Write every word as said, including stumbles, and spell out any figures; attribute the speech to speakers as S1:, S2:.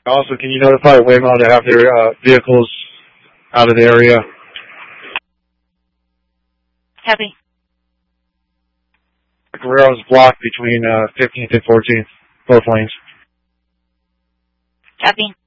S1: Also, can you notify Waymo to have their uh, vehicles out of the area?
S2: Copy.
S1: Guerrero's blocked between uh, fifteenth and fourteenth, both lanes.
S2: Copy.